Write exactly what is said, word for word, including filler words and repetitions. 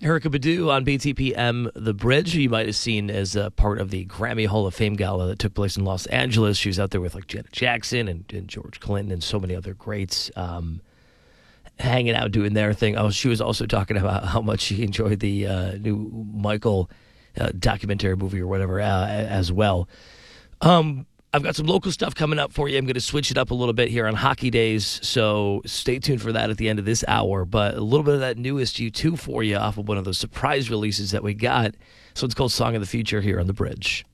Erykah Badu on B T P M The Bridge, who you might have seen as a part of the Grammy Hall of Fame gala that took place in Los Angeles. She was out there with like Janet Jackson and, and George Clinton and so many other greats, um, hanging out doing their thing. Oh, she was also talking about how much she enjoyed the uh, new Michael uh, documentary movie or whatever uh, as well. Um, I've got some local stuff coming up for you. I'm going to switch it up a little bit here on Hockey Days, so stay tuned for that at the end of this hour. But a little bit of that newest U two for you off of one of those surprise releases that we got. So it's called Song of the Future here on The Bridge.